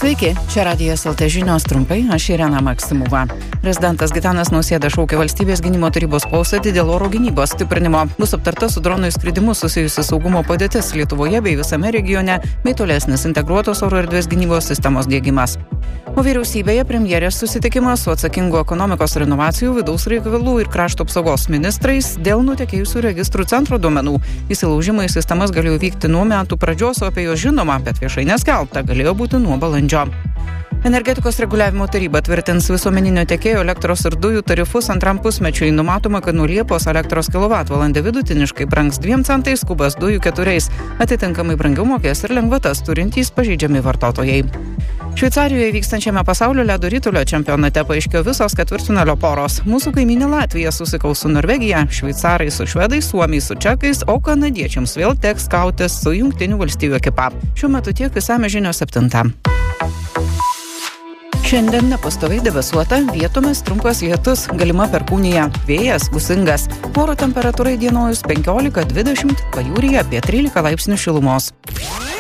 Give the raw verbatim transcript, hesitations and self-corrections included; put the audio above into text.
Sveiki, čia Radijas L T žinios trumpai, aš Irena Maksimova. Prezidentas Gitanas Nausėda šaukia valstybės gynimo tarybos posėdį dėl oro gynybos stiprinimo. Bus aptarta su dronų įskridimu susijusi saugumo padėtis Lietuvoje bei visame regione, bei tolesnis integruotos oro erdvės gynybos sistemos diegimas. O vyriausybėje premjerės susitikimas su atsakingu ekonomikos ir inovacijų, vidaus reikalų ir krašto apsaugos ministrais dėl nutekėjusių registrų centro duomenų. Įsilaužimai į sistemas galėjo vykti nuo metų pradžios, o apie jo žinoma, bet viešai neskelbta, galėjo būti nuo balandžio. Energetikos reguliavimo taryba tvirtins visuomeninio tiekėjo elektros ir dujų tarifus antram pusmečiui. Numatoma, kad nuo Liepos elektros kilovatvalandė vidutiniškai brangs dviem centais, kubas dujų keturiais. Atitinkamai brangiau mokės ir lengvatas turintys pažeidžiami vartotojai. Šveicarijoje vykstančiame pasaulio ledo ritulio čempionate paaiškėjo visos ketvirtfinalio poros. Mūsų kaimynė Latvija susikaus su Norvegija, šveicarai su švedais, suomiai su čekais, o kanadiečiams vėl teks kautis su Jungtinių valstijų ekipa. Šiuo metu tiek išsamios žinios septintą. Šiandien nepastoviai debesuota, vietomis trumpas lietus, galima perkūnija, vėjas gūsingas. Oro temperatūra įdienojus penkiolika dvidešimt, pajūryje apie trylika laipsnių šilumos.